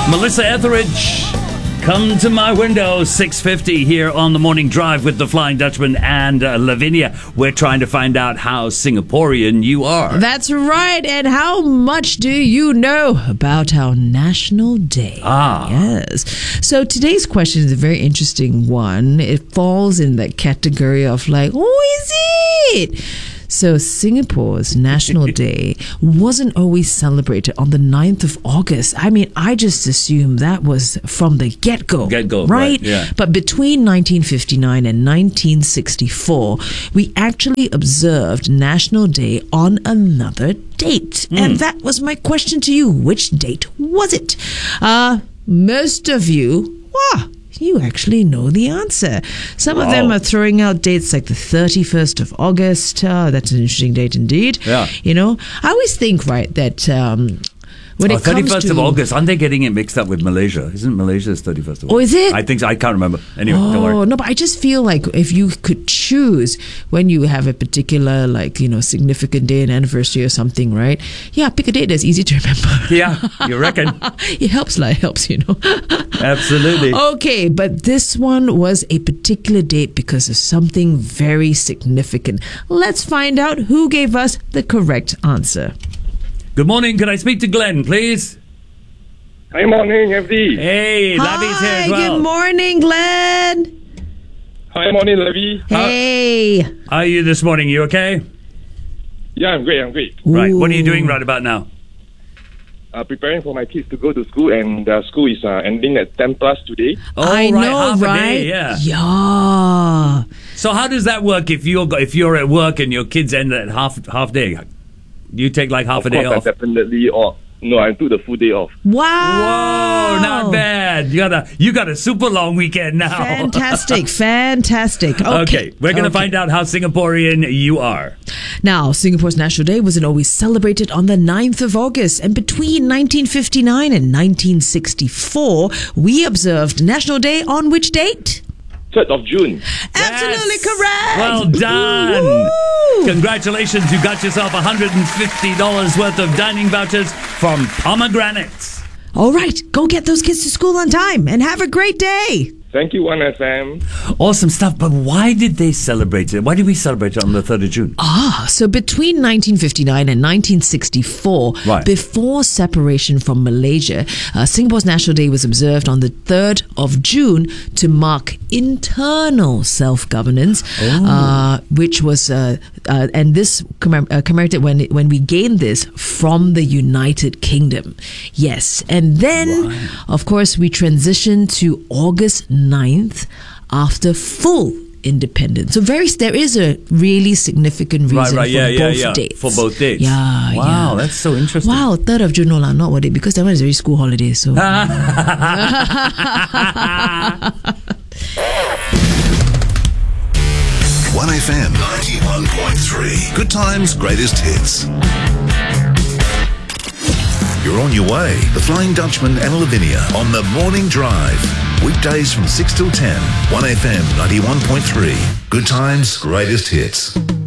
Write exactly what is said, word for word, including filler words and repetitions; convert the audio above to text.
Melissa Etheridge, come to my window, six fifty here on the Morning Drive with the Flying Dutchman and uh, Lavinia. We're trying to find out how Singaporean you are. That's right. And how much do you know about our National Day? Ah. Yes. So today's question is a very interesting one. It falls in that category of like, oh, is it? So Singapore's National Day wasn't always celebrated on the ninth of August. I mean, I just assumed that was from the get-go. Get-go, right? right, yeah. But between nineteen fifty-nine and nineteen sixty-four, we actually observed National Day on another date. Mm. And that was my question to you. Which date was it? Uh, most of you, wow, you actually know the answer. Some wow. of them are throwing out dates like the thirty-first of August. Uh, that's an interesting date indeed. Yeah. You know, I always think, right, that um, when oh, it comes thirty-first to... of August. Aren't they getting it mixed up with Malaysia? Isn't Malaysia's thirty-first of August? Oh, is it? I think so. I can't remember. Anyway, oh, don't worry. No, but I just feel like if you could choose when you have a particular, like, you know, significant day, an anniversary or something, right? Yeah, pick a date that's easy to remember. Yeah, you reckon? It helps, like, it helps, you know. Absolutely. Okay, but this one was a particular date because of something very significant. Let's find out who gave us the correct answer. Good morning. Can I speak to Glenn, please? Hi, morning, F D. Hey, Lavi's here as well. Hi, good morning, Glenn. Hi, morning, Lavi. Hey. How are you this morning? You okay? Yeah, I'm great, I'm great. Right. What are you doing right about now? Uh, preparing for my kids to go to school, and the school is uh, ending at ten plus today. Oh, I right, know, half right? a day, yeah. Yeah. So how does that work if you're if you're at work and your kids end at half half day? You take like half of a day course, off? I definitely off. No, I took the full day off. Wow. Whoa, not bad. You got a you got a super long weekend now. Fantastic, fantastic. Okay, okay we're going to okay. find out how Singaporean you are. Now, Singapore's National Day wasn't always celebrated on the ninth of August. And between nineteen fifty-nine and nineteen sixty-four, we observed National Day on which date? third of June. Absolutely Yes. correct. Well done. Woo. Congratulations. You got yourself one hundred fifty dollars worth of dining vouchers from Pomegranates. All right, go get those kids to school on time and have a great day. Thank you, one F M. Awesome stuff. But why did they celebrate it? Why did we celebrate it on the third of June? Ah, so between nineteen fifty-nine and nineteen sixty-four, Right. before separation from Malaysia, uh, Singapore's National Day was observed on the third of June to mark internal self-governance, Oh. uh, which was, uh, uh, and this commem- uh, commemorated when it, when we gained this from the United Kingdom. Yes, and then, Right. of course, we transitioned to August ninth after full independence. So very, there is a really significant reason Right, right, for yeah, yeah, both yeah. dates. For both dates. Yeah, Wow, yeah. that's so interesting. Wow, third of June, no, lah, not worth it because that one is very school holiday. So one F M ninety-one point three. Good times, greatest hits. You're on your way. The Flying Dutchman and Lavinia on the Morning Drive. Weekdays from six till ten. one F M ninety-one point three. Good times, greatest hits.